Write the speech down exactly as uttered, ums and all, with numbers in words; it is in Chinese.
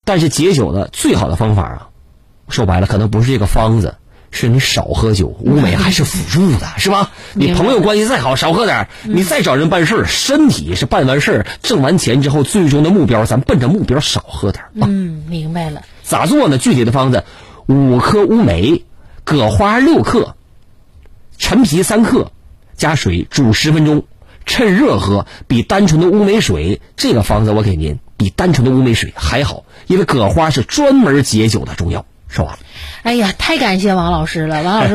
但是解酒的最好的方法啊，说白了可能不是这个方子，是你少喝酒，乌梅还是辅助的，是吧？你朋友关系再好，少喝点，你再找人办事，身体是办完事挣完钱之后最终的目标，咱奔着目标少喝点。 嗯，明白了。 咋做呢？具体的方子：五克乌梅，葛花六克，陈皮三克，加水煮十分钟，趁热喝。比单纯的乌梅水，这个方子我给您比单纯的乌梅水还好，因为葛花是专门解酒的中药。说完了。 哎呀，太感谢王老师了，王老师